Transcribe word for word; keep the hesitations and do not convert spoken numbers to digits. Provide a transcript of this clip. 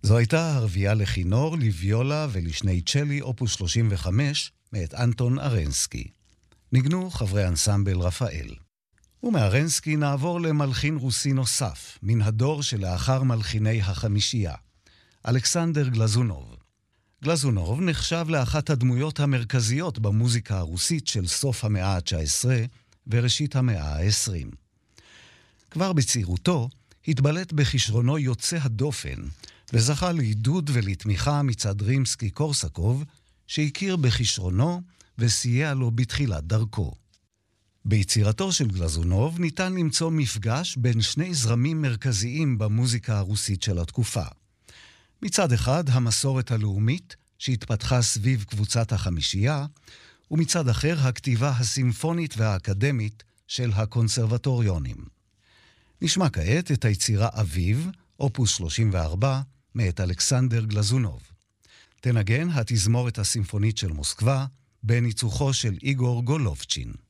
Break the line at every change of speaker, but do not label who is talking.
זו הייתה הרביעה לכינור, לוויולה ולשני צ'לי, אופוס שלושים וחמש, מאת אנטון ארנסקי. ניגנו חברי אנסמבל רפאל. ומארנסקי נעבור למלחין רוסי נוסף, מן הדור שלאחר מלחיני החמישייה, אלכסנדר גלזונוב. גלזונוב נחשב לאחת הדמויות המרכזיות במוזיקה הרוסית של סוף המאה ה-תשע עשרה וראשית המאה ה-עשרים. כבר בצעירותו התבלט בכישרונו יוצא הדופן, וזכה לעידוד ולתמיכה מצד רימסקי קורסקוב, שהכיר בכישרונו וסייע לו בתחילת דרכו. ביצירתו של גלזונוב ניתן למצוא מפגש בין שני זרמים מרכזיים במוזיקה הרוסית של התקופה. מצד אחד המסורת הלאומית שהתפתחה סביב קבוצת החמישייה, ומצד אחר הכתיבה הסימפונית והאקדמית של הקונסרבטוריונים. נשמע כעת את היצירה אביב, אופוס שלושים וארבע, מאת אלכסנדר גלזונוב. תנגן התזמורת הסימפונית של מוסקבה, בניצוחו של איגור גולובצ'ין.